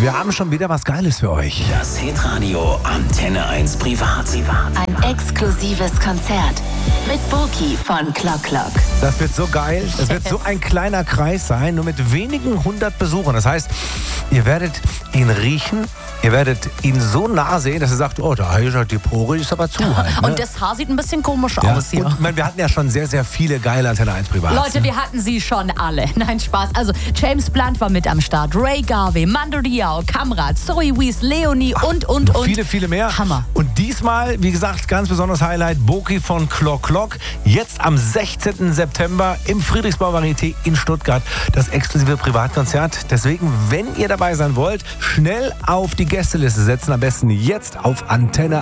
Wir haben schon wieder was Geiles für euch. Das Hitradio Antenne 1 Privat. Ein exklusives Konzert mit Burki von Clock Clock. Das wird so geil. Das wird so ein kleiner Kreis sein, nur mit wenigen 100 Besuchern. Das heißt, ihr werdet ihn riechen, ihr werdet ihn so nah sehen, dass ihr sagt, oh, da ist die Pore, die ist aber zu halt. Ne? Und das Haar sieht ein bisschen komisch aus hier. Und, wir hatten ja schon sehr, sehr viele geile Antenne 1 Privat. Leute, wir hatten sie schon alle. Nein, Spaß. Also James Blunt war mit am Start, Ray Garvey, Mando Diao, Kamrat, Zoe Wees, Leonie und. Viele, viele mehr. Hammer. Und diesmal, wie gesagt, ganz besonderes Highlight, Burki von Clock Clock. Jetzt am 16. September im Friedrichsbau Varieté in Stuttgart. Das exklusive Privatkonzert. Deswegen, wenn ihr dabei sein wollt, schnell auf die Gästeliste setzen. Am besten jetzt auf antenne1.de.